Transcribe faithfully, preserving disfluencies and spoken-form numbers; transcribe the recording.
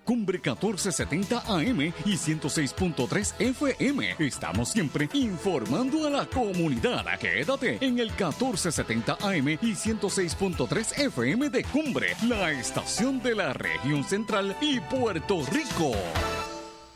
Cumbre catorce setenta A M y ciento seis punto tres F M. Estamos siempre informando a la comunidad. Quédate en el catorce setenta A M y ciento seis punto tres F M de Cumbre, la estación de la región central y Puerto Rico.